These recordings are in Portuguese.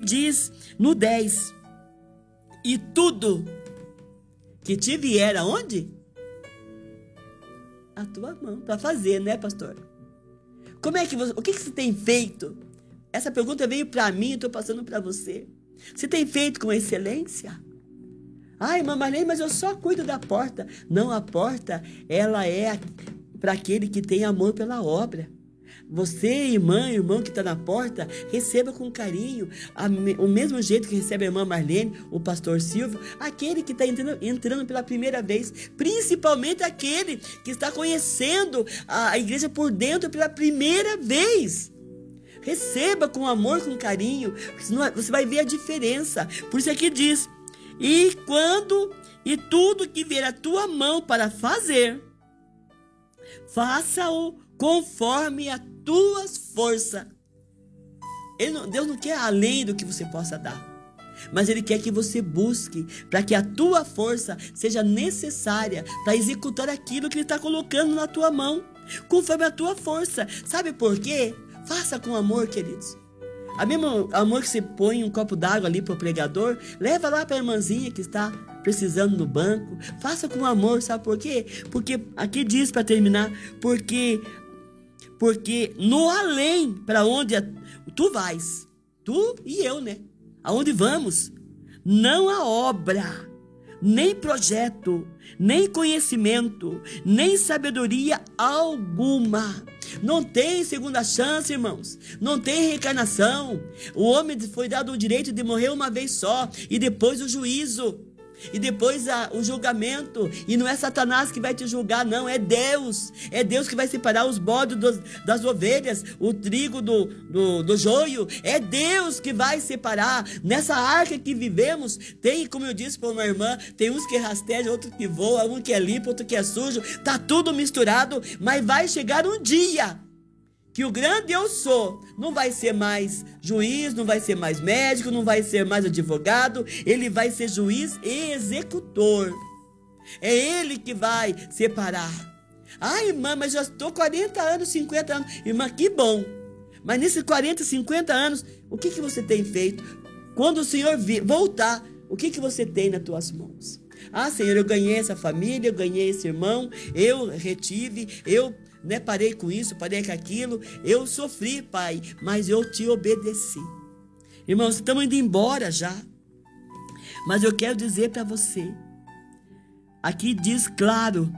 diz no 10, e tudo que te vier aonde? A tua mão, para fazer, né, pastor? O que você tem feito? Essa pergunta veio para mim, eu estou passando para você. Você tem feito com excelência? Ai, irmã Marlene, mas eu só cuido da porta. Não, a porta, ela é para aquele que tem amor pela obra. Você, irmão que está na porta, receba com carinho, o mesmo jeito que recebe a irmã Marlene, o pastor Silvio, aquele que está entrando pela primeira vez, principalmente aquele que está conhecendo a igreja por dentro pela primeira vez. Receba com amor, com carinho, senão você vai ver a diferença. Por isso aqui diz, e tudo que vier a tua mão para fazer, faça-o conforme a tuas forças. Deus não quer além do que você possa dar, mas Ele quer que você busque para que a tua força seja necessária para executar aquilo que Ele está colocando na tua mão, conforme a tua força. Sabe por quê? Faça com amor, queridos. A mesmo amor que você põe um copo d'água ali para o pregador, leva lá para a irmãzinha que está precisando no banco. Faça com amor, sabe por quê? Porque aqui diz, para terminar, porque no além, para onde tu vais, tu e eu, né? Aonde vamos? Não há obra, nem projeto, nem conhecimento, nem sabedoria alguma. Não tem segunda chance, irmãos. Não tem reencarnação. O homem foi dado o direito de morrer uma vez só, e depois o juízo, e depois o julgamento. E não é Satanás que vai te julgar, não, é Deus. É Deus que vai separar os bodes das ovelhas, o trigo do joio. É Deus que vai separar. Nessa arca que vivemos, tem, como eu disse para uma irmã, tem uns que rastejam, outro que voa, um que é limpo, outro que é sujo. Tá tudo misturado, mas vai chegar um dia que o grande eu sou não vai ser mais juiz, não vai ser mais médico, não vai ser mais advogado. Ele vai ser juiz e executor. É Ele que vai separar. Ai, irmã, mas já estou 40 anos, 50 anos. Irmã, que bom. Mas nesses 40, 50 anos, o que você tem feito? Quando o Senhor voltar, o que você tem nas tuas mãos? Ah, Senhor, eu ganhei essa família, eu ganhei esse irmão, eu retive, eu parei com isso, parei com aquilo, eu sofri, Pai, mas eu te obedeci. Irmãos, estamos indo embora já, mas eu quero dizer para você, aqui diz claro,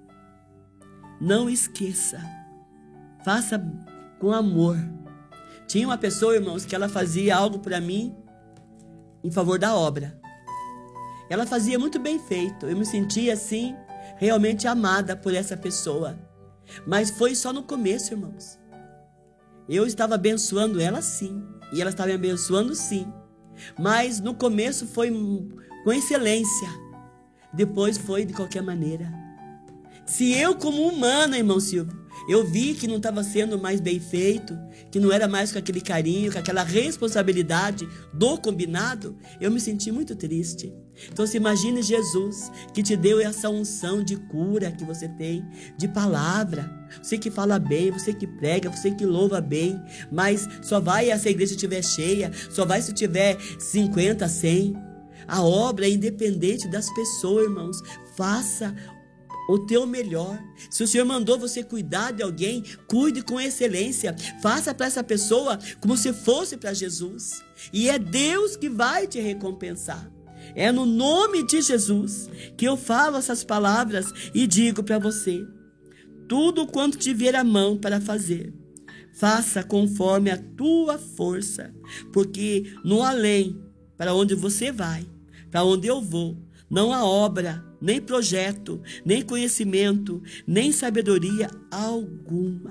não esqueça, faça com amor. Tinha uma pessoa, irmãos, que ela fazia algo para mim em favor da obra. Ela fazia muito bem feito, eu me sentia assim, realmente amada por essa pessoa. Mas foi só no começo, irmãos. Eu estava abençoando ela sim, e ela estava me abençoando sim, mas no começo foi com excelência, depois foi de qualquer maneira. Se eu, como humana, irmão Silvio, eu vi que não estava sendo mais bem feito, que não era mais com aquele carinho, com aquela responsabilidade do combinado, eu me senti muito triste. Então se imagine Jesus, que te deu essa unção de cura que você tem, de palavra, você que fala bem, você que prega, você que louva bem, mas só vai essa igreja estiver cheia, só vai se tiver 50, 100. A obra é independente das pessoas, irmãos. Faça o teu melhor. Se o Senhor mandou você cuidar de alguém, cuide com excelência. Faça para essa pessoa como se fosse para Jesus. E é Deus que vai te recompensar. É no nome de Jesus que eu falo essas palavras e digo para você: tudo quanto te vier a mão para fazer, faça conforme a tua força, porque no além, para onde você vai, para onde eu vou, não há obra, nem projeto, nem conhecimento, nem sabedoria alguma.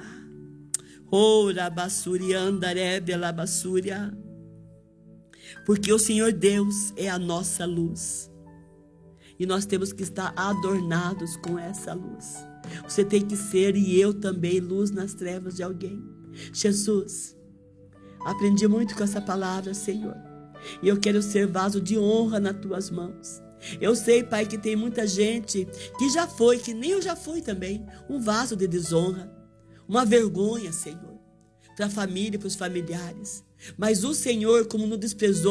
Ora basúria andarebe labasúria. Porque o Senhor Deus é a nossa luz. E nós temos que estar adornados com essa luz. Você tem que ser, e eu também, luz nas trevas de alguém. Jesus, aprendi muito com essa palavra, Senhor. E eu quero ser vaso de honra nas tuas mãos. Eu sei, Pai, que tem muita gente que já foi, que nem eu já fui também, um vaso de desonra, uma vergonha, Senhor, para a família e para os familiares. Mas o Senhor, como nos desprezou,